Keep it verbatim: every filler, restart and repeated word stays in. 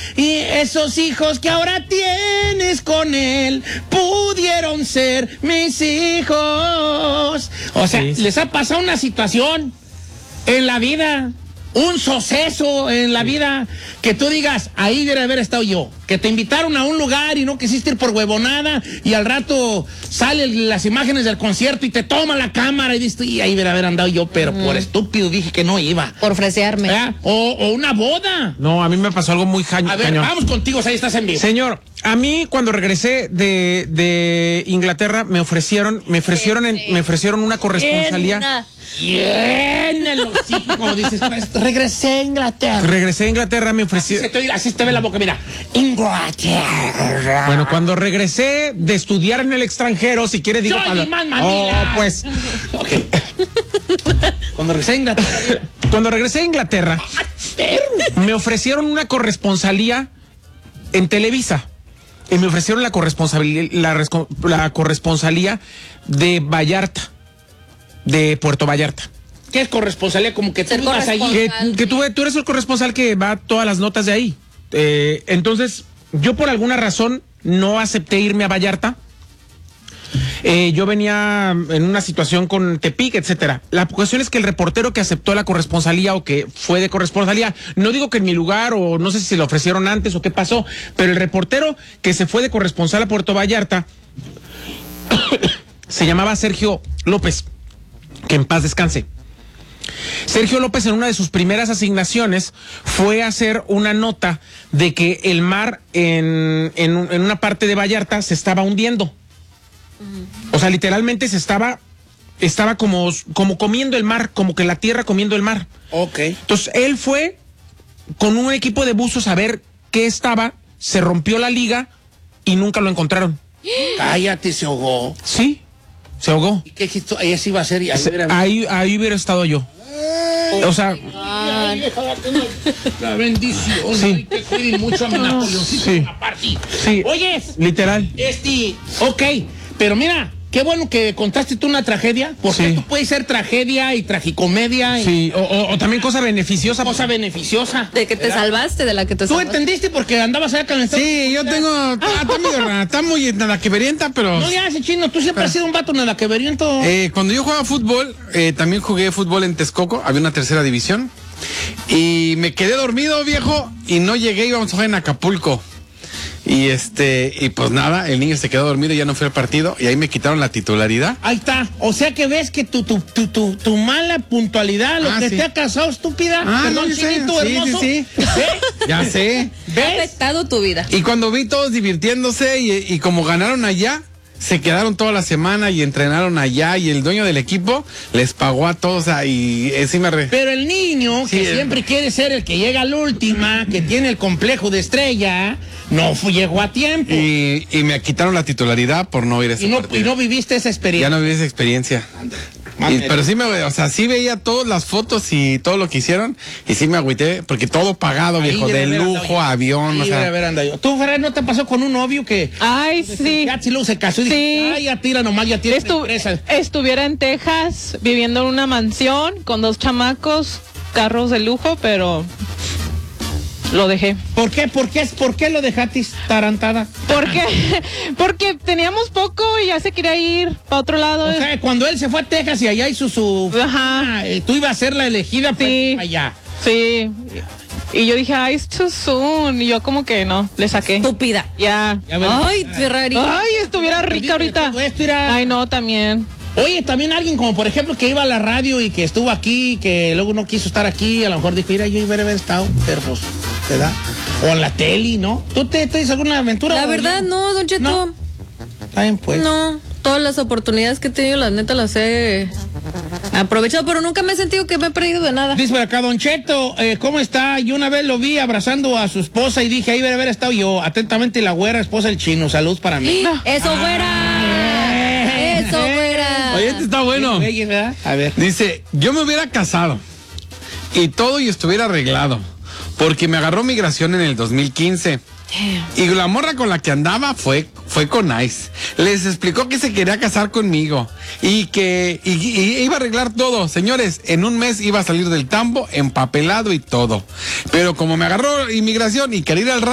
y esos hijos que ahora tienes con él pudieron ser mis hijos. O sea, sí, les ha pasado una situación en la vida, un suceso en la vida, que tú digas, ahí debe haber estado yo. Que te invitaron a un lugar y no quisiste ir por huevonada, y al rato salen las imágenes del concierto y te toma la cámara y dices, y ahí debe haber andado yo, pero mm. por estúpido dije que no iba. Por fresearme. O, o una boda. No, a mí me pasó algo muy jaño. A ver, cañón. Vamos contigo, ahí estás en vivo. Señor, a mí cuando regresé de, de Inglaterra me ofrecieron, me ofrecieron, en, me ofrecieron una corresponsalía. Bien, el hocico, como dices, regresé a Inglaterra. Regresé a Inglaterra, me ofrecieron. Así, así te ve la boca, mira. Inglaterra. Bueno, cuando regresé de estudiar en el extranjero, si quieres digo... Para... Oh, pues... Okay. Cuando regresé a Inglaterra... Cuando regresé a Inglaterra, me ofrecieron una corresponsalía en Televisa. Y me ofrecieron la corresponsalía, la, la corresponsalía de Vallarta. De Puerto Vallarta. ¿Qué es corresponsalía? Como que tú vas allí. Que, que tú, tú eres el corresponsal que va a todas las notas de ahí. Eh, entonces, yo por alguna razón no acepté irme a Vallarta. Eh, yo venía en una situación con Tepic, etcétera. La cuestión es que el reportero que aceptó la corresponsalía o que fue de corresponsalía, no digo que en mi lugar o no sé si se lo ofrecieron antes o qué pasó, pero el reportero que se fue de corresponsal a Puerto Vallarta se llamaba Sergio López. Que en paz descanse. Sergio López en una de sus primeras asignaciones fue a hacer una nota de que el mar en, en, en una parte de Vallarta se estaba hundiendo. Uh-huh. O sea, literalmente se estaba, estaba como, como comiendo el mar, como que la tierra comiendo el mar. Ok. Entonces él fue con un equipo de buzos a ver qué estaba, se rompió la liga y nunca lo encontraron. Cállate, se ahogó. Sí. Se ahogó. ¿Y qué hizo? Ahí sí iba a ser. Ahí, Se, hubiera... ahí, ahí hubiera estado yo. Ay, o sea. Ay, la bendición. Sí. Que cuiden mucho a mi Napoleoncito. Sí. Sí. Oye. Literal. Este. Ok. Pero mira. Qué bueno que contaste tú una tragedia, porque sí, esto puede ser tragedia y tragicomedia. Sí, y... o, o, o también cosa beneficiosa. Cosa beneficiosa. De que te ¿verdad? Salvaste, de la que te ¿Tú salvaste? ¿Tú entendiste porque andabas allá con el... Sí, yo tengo... Está, está muy rara, está muy nada que verienta, pero... No le haces, chino, tú siempre pero... has sido un vato nada que veriento. Eh, cuando yo jugaba fútbol, eh, también jugué fútbol en Texcoco, había una tercera división, y me quedé dormido, viejo, y no llegué, íbamos a jugar en Acapulco. Y este, y pues nada, el niño se quedó dormido y ya no fue al partido, y ahí me quitaron la titularidad. Ahí está. O sea que ves que tu, tu, tu, tu, tu mala puntualidad, lo ah, que sí. te ha casado, estúpida. Ah, Perdón, no, chinito, sí, hermoso. Sí, sí, sí. Ya sé. ¿Ves? Ha afectado tu vida. Y cuando vi todos divirtiéndose y, y como ganaron allá, se quedaron toda la semana y entrenaron allá, y el dueño del equipo les pagó a todos ahí encima. Re... Pero el niño, sí, que el... siempre quiere ser el que llega a la última, que tiene el complejo de estrella, no fue, llegó a tiempo. Y, y me quitaron la titularidad por no ir a ese y no, partido. Y no viviste esa experiencia. Ya no viví esa experiencia. Y, pero sí me, o sea, sí veía todas las fotos y todo lo que hicieron, y sí me agüité, porque todo pagado, ahí viejo, de lujo, avión, o sea. Ver, ¿tú, Ferrer, no te pasó con un novio que... Ay, sí. Ya luego se casó y sí. dije, ay, ya tira nomás, ya tiene Estu empresa. Estuviera en Texas, viviendo en una mansión, con dos chamacos, carros de lujo, pero... lo dejé. ¿Por qué? ¿Por qué? ¿Por qué lo dejaste tarantada? Porque, porque teníamos poco y ya se quería ir para otro lado. O sea, cuando él se fue a Texas y allá hizo su... Ajá. Ah, tú ibas a ser la elegida sí, para allá. Sí. Y yo dije, ay, it's too soon. Y yo como que no, le saqué. Estúpida. Ya. ya ay, Ferrari. Ay, estuviera rica ahorita. Era... Ay, no, también. Oye, también alguien como por ejemplo que iba a la radio y que estuvo aquí, que luego no quiso estar aquí, a lo mejor dijo, mira, yo iba a haber estado, pero pues, ¿verdad? O en la tele, ¿no? ¿Tú te, te dices alguna aventura? La verdad, ya? no, don Cheto. No. Está bien, pues. No, todas las oportunidades que he tenido, la neta, las he aprovechado, pero nunca me he sentido que me he perdido de nada. Dice por acá, don Cheto, eh, ¿cómo está? Yo una vez lo vi abrazando a su esposa y dije, ahí debe haber estado yo. Atentamente, la güera, esposa del chino. Salud para mí. ¡Eso, ah, güera! ¡Eso, güera! Oye, este está bueno. Sí, a ver. Dice, yo me hubiera casado y todo y estuviera arreglado, porque me agarró migración en el dos mil quince. Y la morra con la que andaba fue, fue con Ice. Les explicó que se quería casar conmigo y que y, y iba a arreglar todo. Señores, en un mes iba a salir del tambo, empapelado y todo. Pero como me agarró inmigración y quería ir al